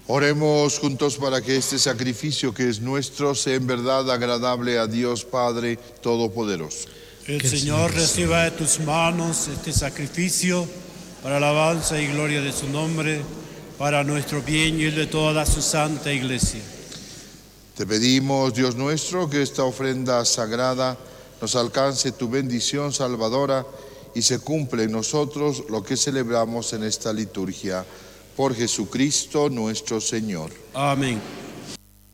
Oremos juntos para que este sacrificio que es nuestro sea en verdad agradable a Dios Padre Todopoderoso. El Señor reciba de tus manos este sacrificio para alabanza y gloria de su nombre, para nuestro bien y el de toda su santa Iglesia. Te pedimos, Dios nuestro, que esta ofrenda sagrada nos alcance tu bendición salvadora y se cumple en nosotros lo que celebramos en esta liturgia. Por Jesucristo nuestro Señor. Amén.